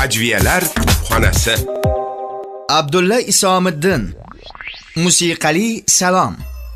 Hajviyalar kutubxonasi. Abdulla Isomiddin. Musiqali salom.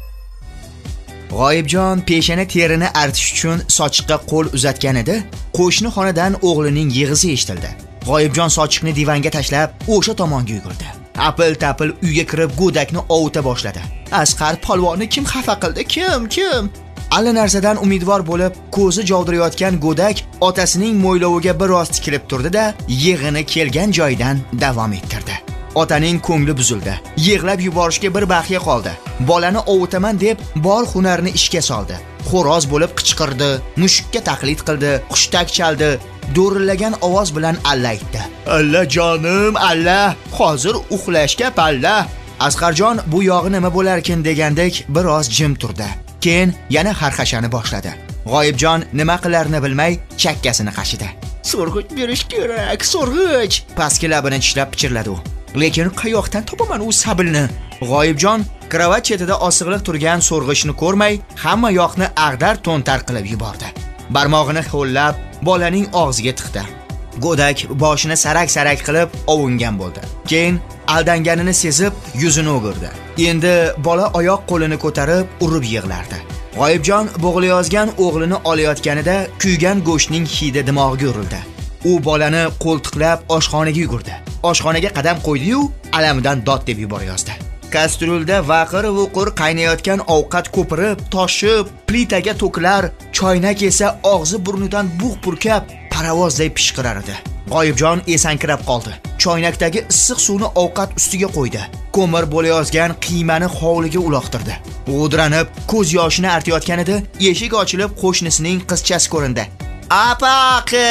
G'oyibjon peshana terini artish uchun sochiqqa qo'l uzatganida, qo'shni xonadan o'g'lining yig'isi eshitildi. G'oyibjon sochiqni divanga tashlab, o'sha tomonga yugurdi. Apil-tapil uyga kirib go'dakni ovuta boshladi. Asqar polvonni kim xafa qildi? Kim? Alla narsadan umidvor bo'lib, ko'zi jovdirayotgan go'dak otasining mo'yloviga biroz tikilib turdi-da, yig'ini kelgan joyidan davom ettirdi. Otaning ko'ngli buzildi. Yig'lab yuborishga bir baxiya qoldi. Bolani ovutaman deb bor hunarini ishga soldi. Xo'roz bo'lib qichqirdi, mushukka taqlid qildi, xushtak chaldi, do'rillagan ovoz bilan alla aytdi. "Alla jonim, alla, hozir uxlashga palla." Asqarjon bu yog'i nima bo'larkin degandek biroz jim turdi. Keyin yana harxashani boshladi. G'oyibjon nima qilarini bilmay chakkasini qashidi. "So'rg'ich berish kerak, so'rg'ich." Pastki labini tishlab pichirladi u. Lekin qayoqdan topaman u sabilni? G'oyibjon kravat chetida osig'liq turgan so'rg'ichni ko'rmay, hamma yoqni ag'dar to'ntar qilib yubordi. Barmog'ini ho'llab bolaning og'ziga tiqdi. Go'dak boshini sarak-sarak qilib ovungan bo'ldi. Keyin aldanganini sezib yuzini o'girdi. Endi bola oyoq qo'lini ko'tarib urib yig'lardi. G'oyibjon bo'g'layozgan o'g'lini olayotganida kuygan go'shtning hidi dimog'iga urildi. U bolani qo'ltiqlab oshxonaga yugurdi. Oshxonaga qadam qo'ydi-yu, alamidan dod deb yuborayozdi. Kastrulda vaqir-vuqur qaynayotgan ovqat ko'pirib, toshib, plitaga to'kilar, choynak esa og'zi burnidan bug' purkab, paravozday pishqirar edi. G'oyibjon esankirab qoldi. Choynakdagi issiq suvni ovqat ustiga qo'ydi. Ko'mir bo'layozgan qiymani hovliga uloqtirdi. G'udranib, ko'z yoshini artayotganida eshik ochilib qo'shnisining qizchasi ko'rindi. "Apaqi!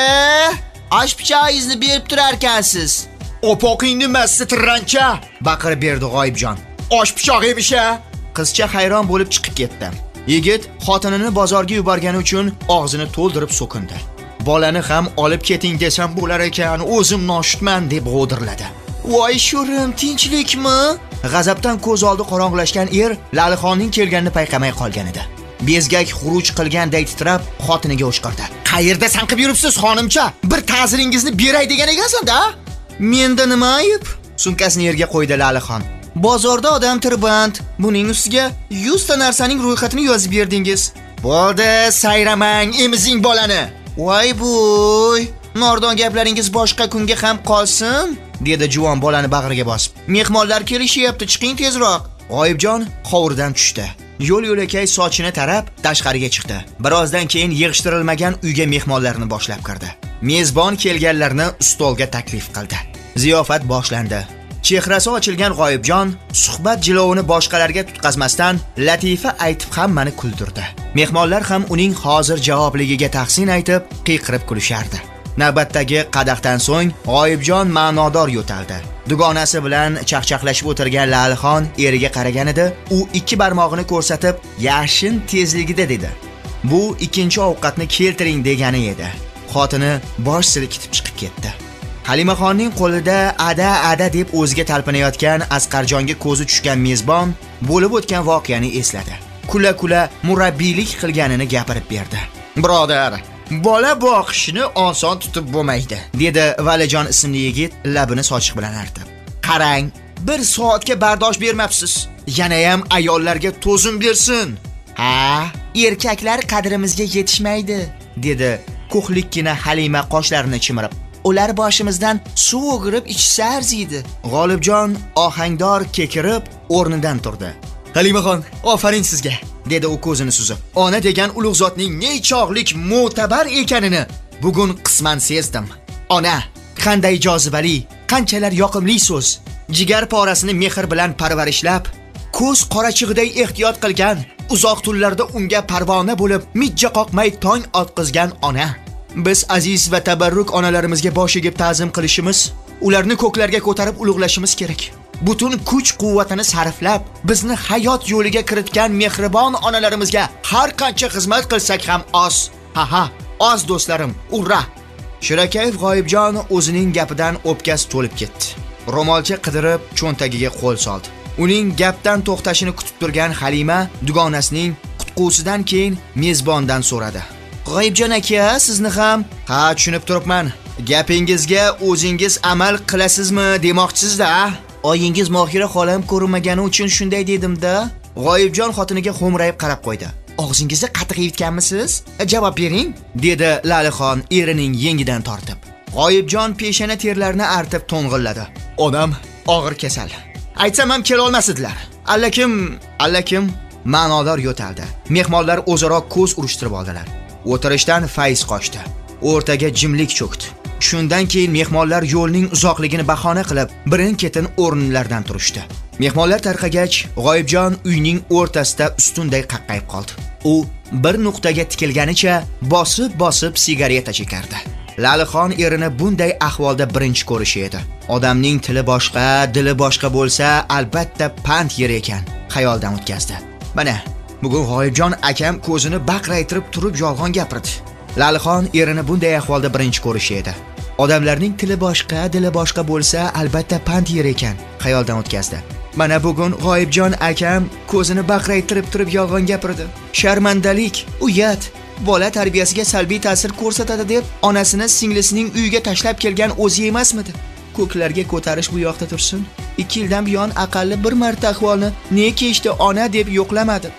Osh pichog'ingizni berib turarkansiz." "Opoqingni masti tirrancha!" baqirib berdi G'oyibjon. "Osh pichoq emish-a?" Qizcha hayron bo'lib chiqib ketdi. Yigit xotinini bozorga yuborgani uchun og'zini to'ldirib so'kindi. "Bolani ham olib keting desam bo'lar ekan, o'zim noshudman" deb g'o'dirladi. "Voy sho'rim, tinchlikmi?" G'azabdan ko'z oldi qorong'ilashgan Lalixonning kelganini payqamay qolgan edi. Bezgak xuruj qilganday titrab xotiniga o'shqirdi. "Qayerda sanqib yuribsiz, xonimcha? Bir ta'ziringizni beray degan ekansan-da?" "Menda nima ayb?" Sumkasini yerga qo'ydi Lalixon. "Bozorda odam tirband. Buning ustiga 100 ta narsaning ro'yxatini yozib berdingiz. Bo'ldi, sayramang, emizing bolani." "Voy bo'y, nordon gaplaringiz boshqa kunga ham qolsin", dedi juvon bolani bag'riga bosib. "Mehmonlar kelishyapti, chiqing tezroq." G'oyibjon hovurdan tushdi. Yo'l-yo'lakay sochini tarab tashqariga chiqdi. Birozdan keyin yig'ishtirilmagan uyga mehmonlarni boshlab kirdi. Mezbon kelganlarni stolga taklif qildi. Ziyofat boshlandi. Chehrasi ochilgan G'oyibjon suhbat jilovini boshqalarga tutqazmasdan latifa aytib hammani kuldirdi. Mehmonlar ham uning hozir javobligiga tahsin aytib, qiyqirib kulishardi. Navbatdagi qadahdan so'ng G'oyibjon ma'nodor yo'taldi. Dugonasi bilan chaqchaqlashib o'tirgan Lalixon eriga qaraganida, u ikki barmog'ini ko'rsatib, "Yashin tezligida" dedi. Bu ikkinchi ovqatni keltiring degani edi. Xotini bosh silkitib chiqib ketdi. Halimaxonning qo'lida ada deb o'ziga talpinayotgan Asqarjonga ko'zi tushgan mezbon bo'lib o'tgan voqeani esladi. Kula-kula murabbiylik qilganini gapirib berdi. "Birodar, bola boqishni oson tutib bo'lmaydi", dedi Valijon ismli yigit labini sochiq bilan artib. "Qarang, bir soatga bardosh bermabsiz. Yana ham ayollarga to'zim bersin." "Ha, erkaklar qadrimizga yetishmaydi", dedi ko'hlikkina Halima qoshlarini chimirib. "Ular boshimizdan suv o'g'irib ichsa arziydi." G'olibjon ohangdor kekirib o'rnidan turdi. "Halimaxon, ofarin sizga", dedi u ko'zini suzib. "Ona degan ulug' zotning nechog'lik mo'tabar ekanini bugun qisman sezdim. Ona, qanday jozibali, qanchalar yoqimli so'z. Jigar porasini mehr bilan parvarishlab, ko'z qorachig'iday ehtiyot qilgan, uzoq tunlarda unga parvona bo'lib, mijja qoqmay tong otqizgan ona. Biz aziz va tabarruk onalarimizga bosh egib ta'zim qilishimiz, ularni ko'klarga ko'tarib ulug'lashimiz kerak. Butun kuch-quvvatini sarflab, bizni hayot yo'liga kiritgan mehribon onalarimizga har qancha xizmat qilsak ham oz. Ha, oz do'stlarim, urra." Shirakayev G'oyibjon o'zining gapidan o'pkasi to'lib ketdi. Ro'molcha qidirib cho'ntagiga qo'l soldi. Uning gapdan to'xtashini kutib turgan Halima dugonasining qutqusidan keyin mezbondan so'radi. "G'oyibjon aka, sizni ham?" "Ha, tushunib turibman. Gapingizga o'zingiz amal qilasizmi demoqchisiz-da? Oyingiz Mohira xolam ko'rinmagani uchun shunday dedim-da. G'oyibjon xotiniga xo'mrayib qarab qo'ydi. Og'zingizni qatiq yutganmisiz? Javob bering, dedi Lalixon erining yengidan tortib. G'oyibjon peshana terlarini artib to'ng'illadi. Onam og'ir kasal. Aytsam ham kela olmasdilar. Allakim ma'nodor yo'taldi. Mehmonlar o'zaro ko'z urishtirib oldilar. O'tirishdan fayz qochdi. O'rtaga jimlik cho'kdi. Shundan keyin mehmonlar yo'lning uzoqligini bahona qilib, birin-ketin o'rinlaridan turishdi. Mehmonlar tarqagach, G'oyibjon uyning o'rtasida ustunday qaqqayib qoldi. U bir nuqtaga tikilganicha bosib sigareta chekardi. Lalixon erini bunday ahvolda birinchi ko'rishi edi. Odamning tili boshqa, dili boshqa bo'lsa, albatta pand yer ekan, xayoldan o'tkazdi. Mana, bugun G'oyibjon akam ko'zini baqraytirib turib yolg'on gapirdi. Lalixon erini bunday ahvolda birinchi ko'rishi edi. Odamlarning tili boshqa, dili boshqa bo'lsa, albatta pand yer ekan, xayoldan o'tkazdi. Mana bugun G'oyibjon akam ko'zini baqraytirib turib yolg'on gapirdi. Sharmandalik, uyat, bola tarbiyasiga salbiy ta'sir ko'rsatadi deb onasini singlisining uyiga tashlab kelgan o'zi emasmidi? Ko'klarga ko'tarish bu yoqda tursin. 2 yildan buyon aqalli bir marta ahvolni neki ishda ona deb yo'qlamadi.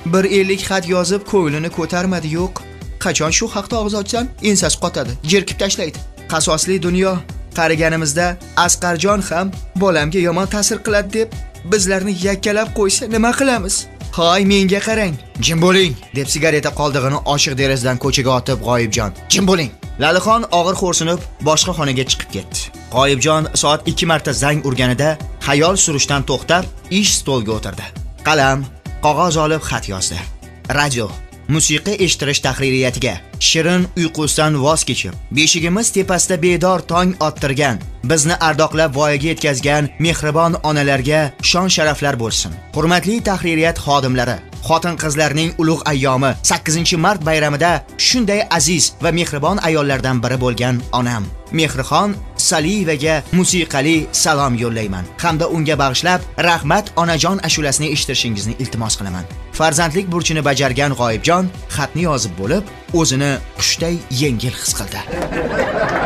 150 xat yozib ko'nglini ko'tarmadi, yo'q. Qachon shu haqda og'iz ochsam, ensasi qotadi, jerkib tashlaydi. Qasosli dunyo. Qariganimizda Asqarjon ham bolamga yomon ta'sir qiladi deb bizlarni yakkalab qo'ysa nima qilamiz? Hoy, menga qarang. Jim bo'ling, deb sigareta qoldig'ini oshiq derazadan ko'chaga otib G'oyibjon. Jim bo'ling. Lalixon og'ir xo'rsinib boshqa xonaga chiqib ketdi. G'oyibjon soat 2 marta zang urganida xayol surishdan to'xtab, ish stoliga o'tirdi. Qalam, qog'oz olib xat yozdi. Radio, musiqa eshittirish tahririyatiga shirin uyqusidan voz kechib, beshigimiz tepasida bedor tong ottirgan, bizni ardoqlab voyaga yetkazgan mehribon onalarga shon-sharaflar bo'lsin. Hurmatli tahririyat xodimlari, xotin-qizlarning ulug' ayyomi 8-mart bayramida shunday aziz va mehribon ayollardan biri bo'lgan onam Mehrixon Saliyevaga musiqali salom yo'llayman hamda unga bag'ishlab Rahmat onajon ashulasini eshittirishingizni iltimos qilaman. Farzandlik burchini bajargan G'oyibjon xatni yozib bo'lib, o'zini qushday yengil his qildi.